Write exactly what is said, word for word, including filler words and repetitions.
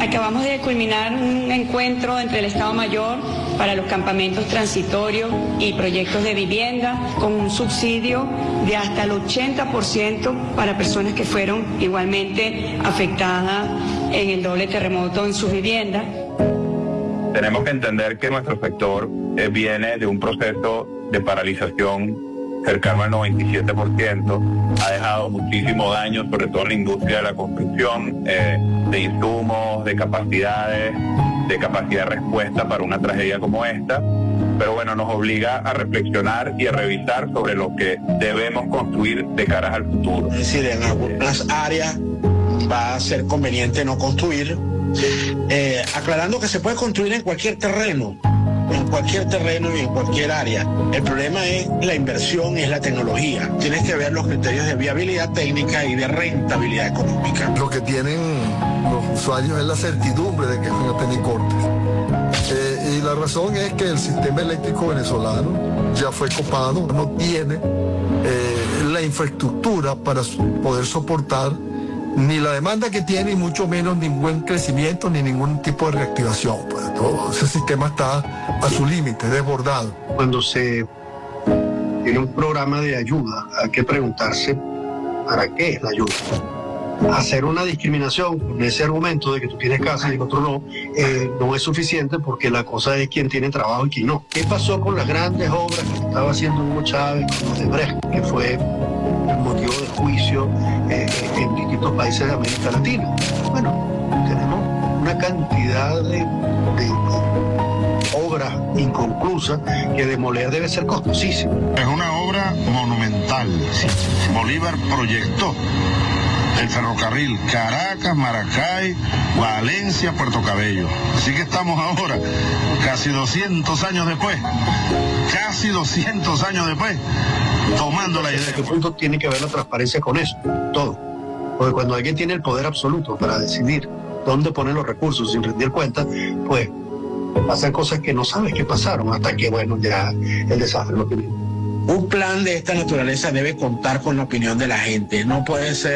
Acabamos de culminar un encuentro entre el Estado Mayor para los campamentos transitorios y proyectos de vivienda con un subsidio de hasta el ochenta por ciento para personas que fueron igualmente afectadas en el doble terremoto en sus viviendas. Tenemos que entender que nuestro sector eh, viene de un proceso de paralización cercano al noventa y siete por ciento, ha dejado muchísimo daño, sobre todo en la industria de la construcción, eh, de insumos, de capacidades, de capacidad de respuesta para una tragedia como esta. Pero bueno, nos obliga a reflexionar y a revisar sobre lo que debemos construir de cara al futuro. Es decir, en algunas áreas va a ser conveniente no construir, eh, aclarando que se puede construir en cualquier terreno, en cualquier terreno y en cualquier área. El problema es la inversión, es la tecnología. Tienes que ver los criterios de viabilidad técnica y de rentabilidad económica. Lo que tienen los usuarios es la certidumbre de que van a tener cortes. Eh, y la razón es que el sistema eléctrico venezolano ya fue copado, no tiene eh, la infraestructura para poder soportar ni la demanda que tiene, y mucho menos ningún crecimiento ni ningún tipo de reactivación. Pues todo ese sistema está a su límite, desbordado. Cuando se tiene un programa de ayuda, hay que preguntarse ¿para qué es la ayuda? Hacer una discriminación con ese argumento de que tú tienes casa y el otro no, eh, no es suficiente, porque la cosa es quién tiene trabajo y quién no. ¿Qué pasó con las grandes obras que estaba haciendo Hugo Chávez, con los de Brecht, que fue el motivo de juicio eh, en distintos países de América Latina? Bueno, tenemos una cantidad de, de obras inconclusas que demoler debe ser costosísimo. Es una obra monumental. Bolívar proyectó el ferrocarril Caracas, Maracay, Valencia, Puerto Cabello. Así que estamos ahora, casi doscientos años después, casi doscientos años después, tomando la idea. ¿Hasta qué punto tiene que ver la transparencia con eso? Todo. Porque cuando alguien tiene el poder absoluto para decidir dónde poner los recursos sin rendir cuenta, pues pasan cosas que no sabes que pasaron hasta que, bueno, ya el desastre lo que viene. Un plan de esta naturaleza debe contar con la opinión de la gente, no puede ser